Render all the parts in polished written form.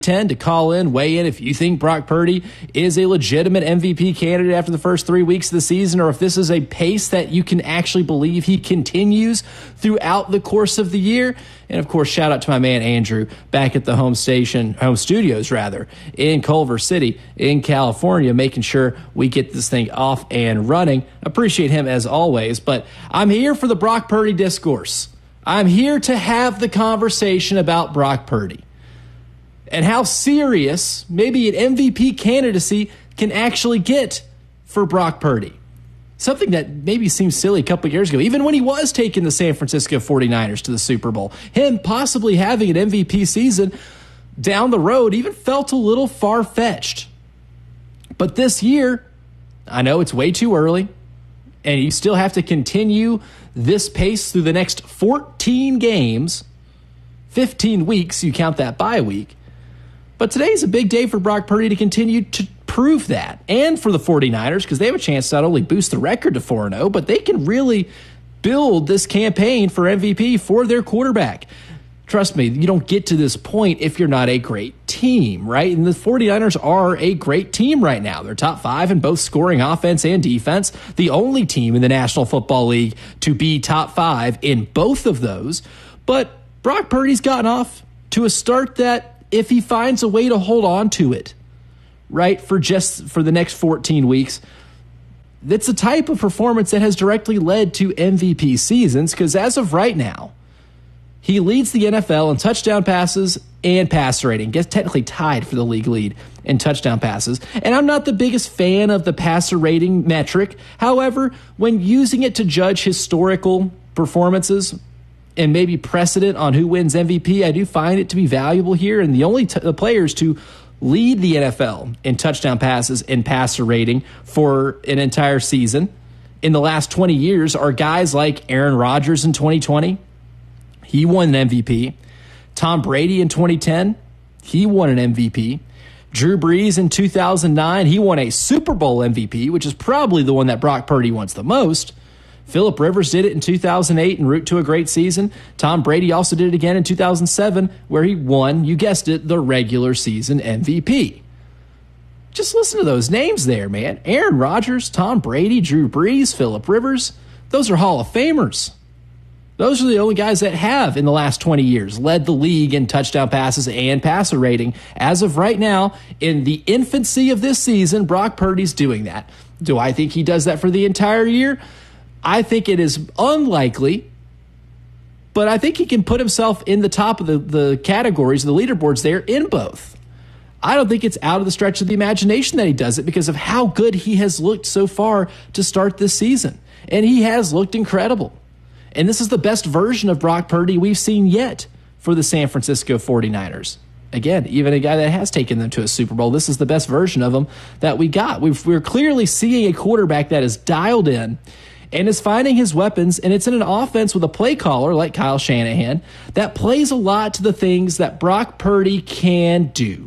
10 to call in, weigh in if you think Brock Purdy is a legitimate MVP candidate after the first 3 weeks of the season, or if this is a pace that you can actually believe he continues throughout the course of the year. And of course, shout out to my man Andrew back at the home studios in Culver City in California, making sure we get this thing off and running. Appreciate him as always, but I'm here for the Brock Purdy discourse. I'm here to have the conversation about Brock Purdy and how serious maybe an MVP candidacy can actually get for Brock Purdy. Something that maybe seemed silly a couple of years ago, even when he was taking the San Francisco 49ers to the Super Bowl. Him possibly having an MVP season down the road even felt a little far-fetched. But this year, I know it's way too early, and you still have to continue this pace through the next 14 games, 15 weeks, you count that bye week. But today's a big day for Brock Purdy to continue to prove that, and for the 49ers, because they have a chance to not only boost the record to 4-0, but they can really build this campaign for MVP for their quarterback. Trust me, you don't get to this point if you're not a great team, right? And the 49ers are a great team right now. They're top 5 in both scoring offense and defense, the only team in the National Football League to be top 5 in both of those. But Brock Purdy's gotten off to a start that, if he finds a way to hold on to it, right, for the next 14 weeks, that's a type of performance that has directly led to MVP seasons, because as of right now, he leads the NFL in touchdown passes and passer rating, gets technically tied for the league lead in touchdown passes. And I'm not the biggest fan of the passer rating metric. However, when using it to judge historical performances and maybe precedent on who wins MVP, I do find it to be valuable here. And the only the players to lead the NFL in touchdown passes and passer rating for an entire season in the last 20 years are guys like Aaron Rodgers in 2020. He won an MVP. Tom Brady in 2010. He won an MVP. Drew Brees in 2009. He won a Super Bowl MVP, which is probably the one that Brock Purdy wants the most. Phillip Rivers did it in 2008 en route to a great season. Tom Brady also did it again in 2007, where he won, you guessed it, the regular season MVP. Just listen to those names there, man. Aaron Rodgers, Tom Brady, Drew Brees, Phillip Rivers. Those are Hall of Famers. Those are the only guys that have, in the last 20 years, led the league in touchdown passes and passer rating. As of right now, in the infancy of this season, Brock Purdy's doing that. Do I think he does that for the entire year? I think it is unlikely, but I think he can put himself in the top of the categories, the leaderboards there in both. I don't think it's out of the stretch of the imagination that he does it because of how good he has looked so far to start this season. And he has looked incredible. And this is the best version of Brock Purdy we've seen yet for the San Francisco 49ers. Again, even a guy that has taken them to a Super Bowl, this is the best version of him that we got. We're clearly seeing a quarterback that is dialed in and is finding his weapons, and it's in an offense with a play caller like Kyle Shanahan that plays a lot to the things that Brock Purdy can do.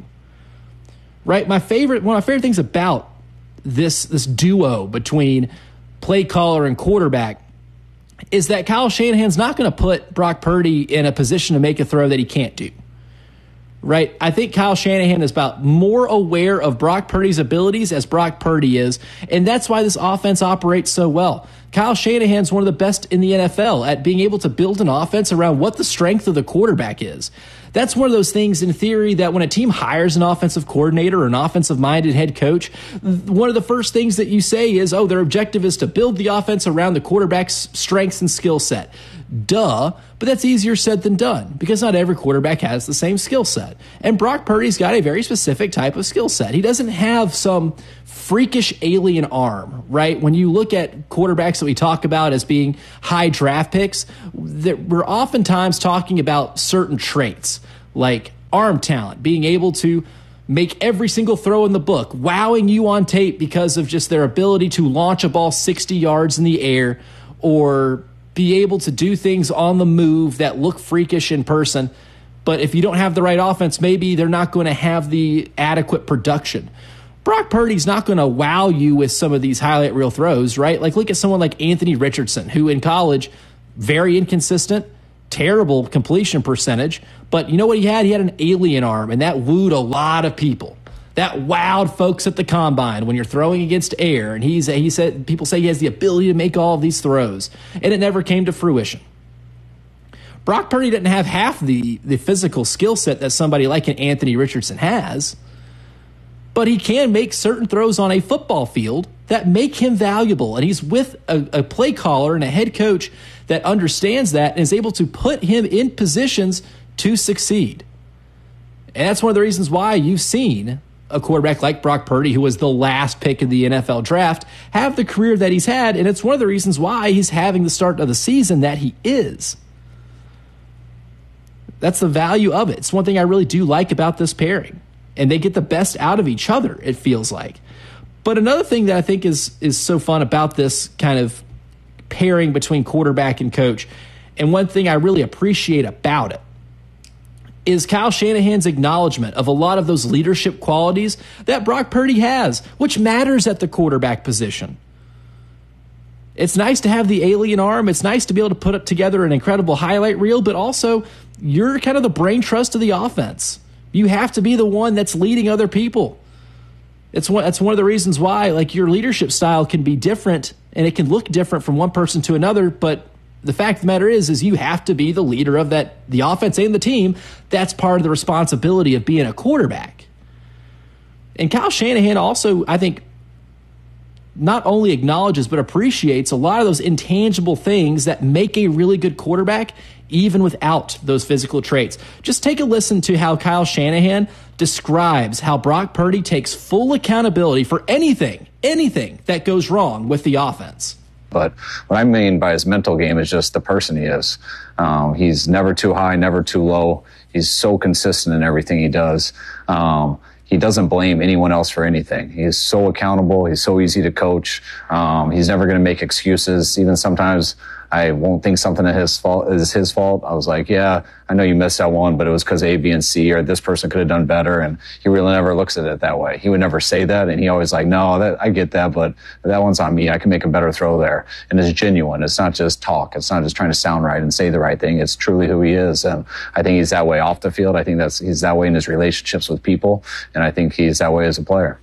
Right? One of my favorite things about this duo between play caller and quarterback is that Kyle Shanahan's not going to put Brock Purdy in a position to make a throw that he can't do. Right? I think Kyle Shanahan is about more aware of Brock Purdy's abilities as Brock Purdy is, and that's why this offense operates so well. Kyle Shanahan's one of the best in the NFL at being able to build an offense around what the strength of the quarterback is. That's one of those things in theory that when a team hires an offensive coordinator or an offensive-minded head coach, one of the first things that you say is, their objective is to build the offense around the quarterback's strengths and skill set. Duh, but that's easier said than done because not every quarterback has the same skill set. And Brock Purdy's got a very specific type of skill set. He doesn't have some freakish alien arm, right? When you look at quarterbacks that we talk about as being high draft picks, that we're oftentimes talking about certain traits like arm talent, being able to make every single throw in the book, wowing you on tape because of just their ability to launch a ball 60 yards in the air or be able to do things on the move that look freakish in person. But if you don't have the right offense, maybe they're not going to have the adequate production. Brock Purdy's not going to wow you with some of these highlight reel throws, right? Like look at someone like Anthony Richardson, who in college, very inconsistent, terrible completion percentage, but you know what he had? He had an alien arm, and that wooed a lot of people. That wowed folks at the combine when you're throwing against air, and he said people say he has the ability to make all of these throws, and it never came to fruition. Brock Purdy didn't have half the physical skill set that somebody like an Anthony Richardson has, but he can make certain throws on a football field that make him valuable, and he's with a play caller and a head coach that understands that and is able to put him in positions to succeed. And that's one of the reasons why you've seen a quarterback like Brock Purdy, who was the last pick of the NFL draft, have the career that he's had, and it's one of the reasons why he's having the start of the season that he is. That's the value of it. It's one thing I really do like about this pairing, and they get the best out of each other, it feels like. But another thing that I think is so fun about this kind of pairing between quarterback and coach, and one thing I really appreciate about it, is Kyle Shanahan's acknowledgement of a lot of those leadership qualities that Brock Purdy has, which matters at the quarterback position. It's nice to have the alien arm. It's nice to be able to put up together an incredible highlight reel, but also you're kind of the brain trust of the offense. You have to be the one that's leading other people. That's one of the reasons why, like, your leadership style can be different and it can look different from one person to another, but the fact of the matter is you have to be the leader of the offense and the team. That's part of the responsibility of being a quarterback. And Kyle Shanahan also, I think, not only acknowledges but appreciates a lot of those intangible things that make a really good quarterback even without those physical traits. Just take a listen to how Kyle Shanahan describes how Brock Purdy takes full accountability for anything that goes wrong with the offense. But what I mean by his mental game is just the person he is. He's never too high, never too low. He's so consistent in everything he does. He doesn't blame anyone else for anything. He is so accountable. He's so easy to coach. He's never going to make excuses. Even sometimes I won't think something is his fault. I was like, yeah, I know you missed that one, but it was because A, B, and C, or this person could have done better. And he really never looks at it that way. He would never say that. And he always like, no, I get that, but that one's on me. I can make a better throw there. And it's genuine. It's not just talk. It's not just trying to sound right and say the right thing. It's truly who he is. And I think he's that way off the field. I think he's that way in his relationships with people. And I think he's that way as a player.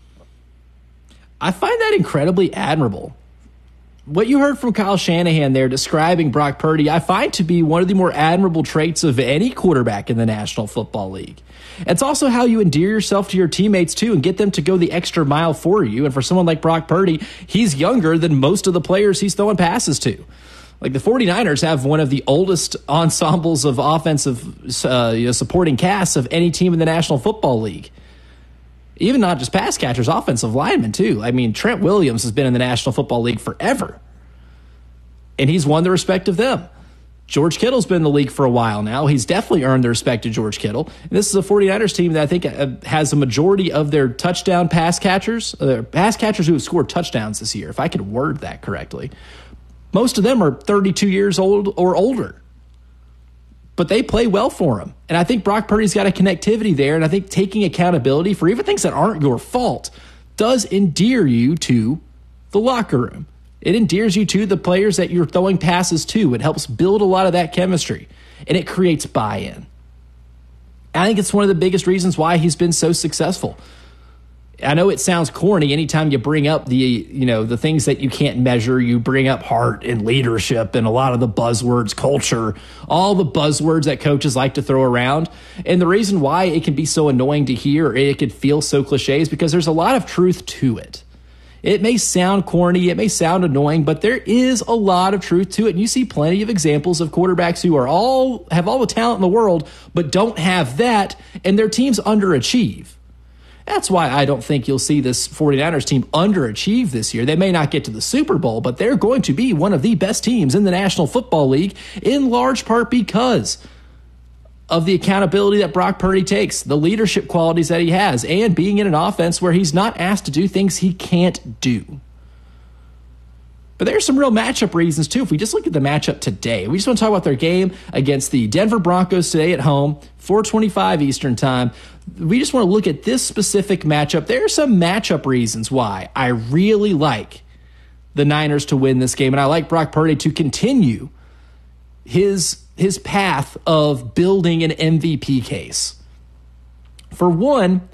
I find that incredibly admirable. What you heard from Kyle Shanahan there describing Brock Purdy, I find to be one of the more admirable traits of any quarterback in the National Football League. It's also how you endear yourself to your teammates, too, and get them to go the extra mile for you. And for someone like Brock Purdy, he's younger than most of the players he's throwing passes to. Like, the 49ers have one of the oldest ensembles of offensive supporting casts of any team in the National Football League. Even not just pass catchers, offensive linemen, too. I mean, Trent Williams has been in the National Football League forever, and he's won the respect of them. George Kittle's been in the league for a while now. He's definitely earned the respect of George Kittle. And this is a 49ers team that I think has a majority of their touchdown pass catchers who have scored touchdowns this year, if I could word that correctly. Most of them are 32 years old or older. But they play well for him. And I think Brock Purdy's got a connectivity there, and I think taking accountability for even things that aren't your fault does endear you to the locker room. It endears you to the players that you're throwing passes to. It helps build a lot of that chemistry, and it creates buy-in. I think it's one of the biggest reasons why he's been so successful. I know it sounds corny anytime you bring up the things that you can't measure. You bring up heart and leadership and a lot of the buzzwords, culture, all the buzzwords that coaches like to throw around. And the reason why it can be so annoying to hear, it could feel so cliche, is because there's a lot of truth to it. It may sound corny, it may sound annoying, but there is a lot of truth to it. And you see plenty of examples of quarterbacks who have all the talent in the world, but don't have that, and their teams underachieve. That's why I don't think you'll see this 49ers team underachieve this year. They may not get to the Super Bowl, but they're going to be one of the best teams in the National Football League, in large part because of the accountability that Brock Purdy takes, the leadership qualities that he has, and being in an offense where he's not asked to do things he can't do. But there's some real matchup reasons, too. If we just look at the matchup today, we just want to talk about their game against the Denver Broncos today at home, 4:25 Eastern time. We just want to look at this specific matchup. There are some matchup reasons why I really like the Niners to win this game, and I like Brock Purdy to continue his his path of building an MVP case. For one,